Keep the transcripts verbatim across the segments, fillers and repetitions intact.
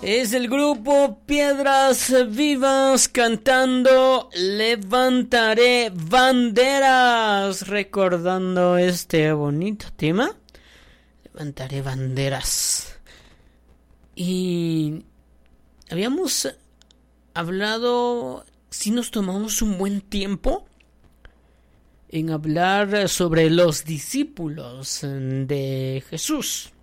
Es el grupo Piedras Vivas cantando Levantaré Banderas, recordando este bonito tema. Levantaré banderas. Y habíamos hablado, si nos tomamos un buen tiempo en hablar sobre los discípulos de Jesús.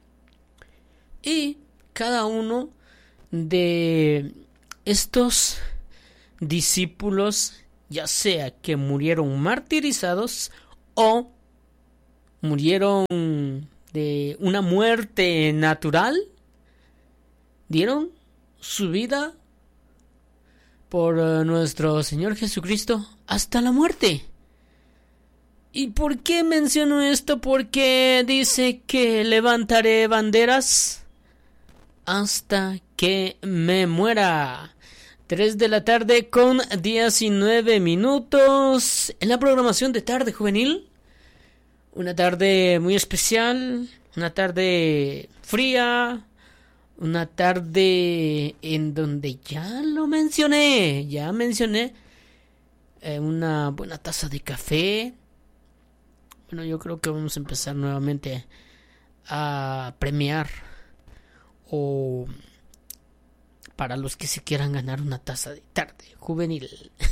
Y cada uno de estos discípulos, ya sea que murieron martirizados o murieron de una muerte natural, dieron su vida por nuestro Señor Jesucristo hasta la muerte. ¿Y por qué menciono esto? Porque dice que levantaré banderas hasta que me muera. tres de la tarde con diecinueve minutos en la programación de Tarde Juvenil. Una tarde muy especial, una tarde fría, una tarde en donde ya lo mencioné, ya mencioné eh, una buena taza de café. Bueno, yo creo que vamos a empezar nuevamente a premiar, o para los que se quieran ganar una taza de Tarde Juvenil.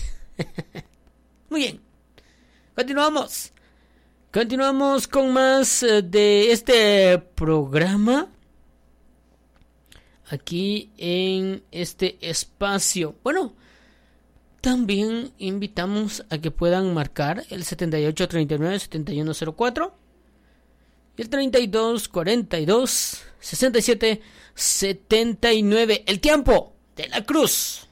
Muy bien, continuamos. Continuamos con más de este programa aquí en este espacio. Bueno, también invitamos a que puedan marcar el setenta y ocho treinta y nueve setenta y uno cero cuatro y el treinta y dos cuarenta y dos sesenta y siete setenta y nueve. El tiempo de la cruz.